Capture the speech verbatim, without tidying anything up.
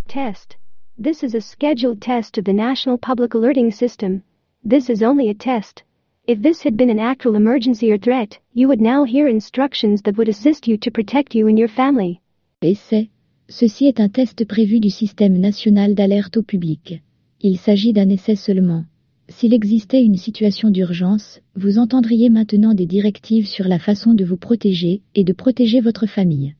Test. This is a scheduled test of the National Public Alerting System. This is only a test. If this had been an actual emergency or threat, you would now hear instructions that would assist you to protect you and your family. Essai. Ceci est un test prévu du Système national d'alerte au public. Il s'agit d'un essai seulement. S'il existait une situation d'urgence, vous entendriez maintenant des directives sur la façon de vous protéger et de protéger votre famille.